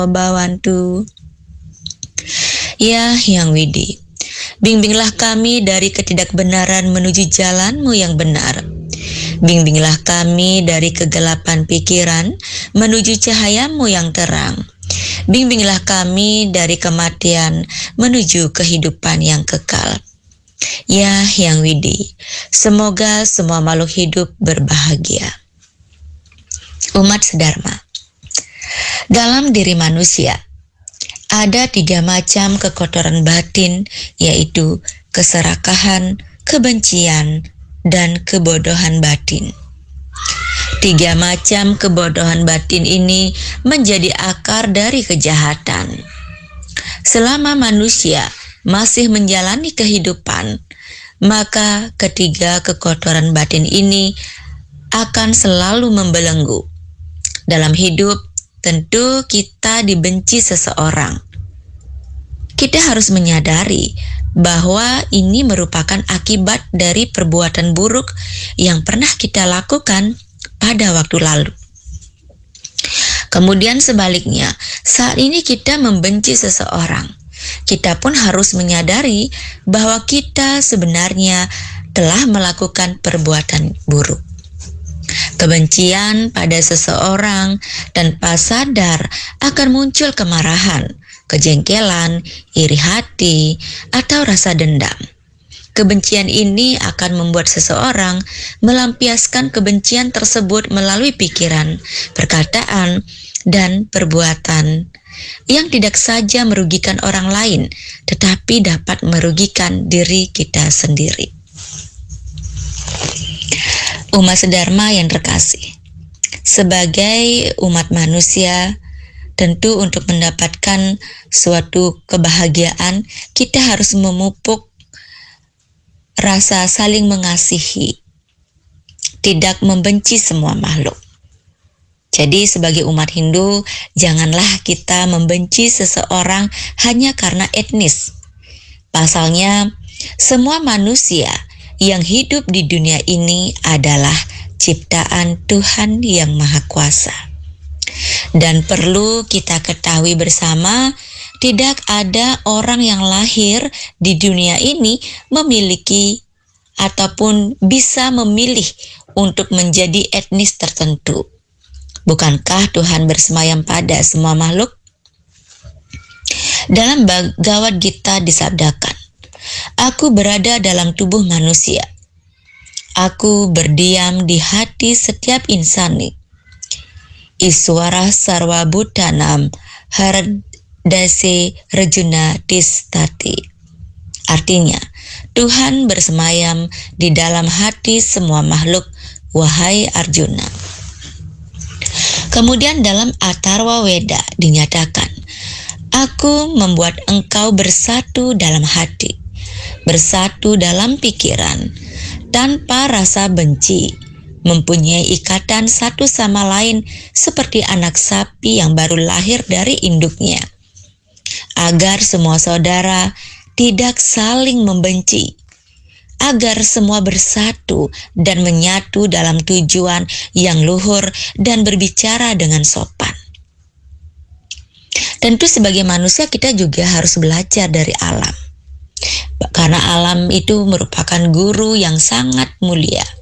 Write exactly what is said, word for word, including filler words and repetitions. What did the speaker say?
Bawantu. Ya Hyang Widi, bimbinglah kami dari ketidakbenaran menuju jalan-Mu yang benar. Bimbinglah kami dari kegelapan pikiran menuju cahaya-Mu yang terang. Bimbinglah kami dari kematian menuju kehidupan yang kekal. Ya Hyang Widi, semoga semua makhluk hidup berbahagia. Umat sedharma, dalam diri manusia ada tiga macam kekotoran batin, yaitu keserakahan, kebencian, dan kebodohan batin. Tiga macam kebodohan batin ini menjadi akar dari kejahatan. Selama manusia masih menjalani kehidupan, maka ketiga kekotoran batin ini akan selalu membelenggu. Dalam hidup, tentu kita dibenci seseorang. Kita harus menyadari bahwa ini merupakan akibat dari perbuatan buruk yang pernah kita lakukan pada waktu lalu. Kemudian sebaliknya, saat ini kita membenci seseorang. Kita pun harus menyadari bahwa kita sebenarnya telah melakukan perbuatan buruk. Kebencian pada seseorang tanpa sadar akan muncul kemarahan, kejengkelan, iri hati, atau rasa dendam. Kebencian ini akan membuat seseorang melampiaskan kebencian tersebut melalui pikiran, perkataan, dan perbuatan yang tidak saja merugikan orang lain, tetapi dapat merugikan diri kita sendiri. Umat sedharma yang terkasih, sebagai umat manusia, tentu untuk mendapatkan suatu kebahagiaan, kita harus memupuk rasa saling mengasihi, tidak membenci semua makhluk. Jadi sebagai umat Hindu, janganlah kita membenci seseorang hanya karena etnis. Pasalnya, semua manusia yang hidup di dunia ini adalah ciptaan Tuhan yang Maha Kuasa. Dan perlu kita ketahui bersama, tidak ada orang yang lahir di dunia ini memiliki ataupun bisa memilih untuk menjadi etnis tertentu. Bukankah Tuhan bersemayam pada semua makhluk? Dalam Bhagavad Gita disabdakan, "Aku berada dalam tubuh manusia. Aku berdiam di hati setiap insani. Iswara sarva bhutanam hardase rajuna tistati." Artinya, Tuhan bersemayam di dalam hati semua makhluk, wahai Arjuna. Kemudian dalam Atharva Weda dinyatakan, "Aku membuat engkau bersatu dalam hati, bersatu dalam pikiran, tanpa rasa benci, mempunyai ikatan satu sama lain seperti anak sapi yang baru lahir dari induknya, agar semua saudara tidak saling membenci, agar semua bersatu dan menyatu dalam tujuan yang luhur dan berbicara dengan sopan." Tentu sebagai manusia kita juga harus belajar dari alam, karena alam itu merupakan guru yang sangat mulia.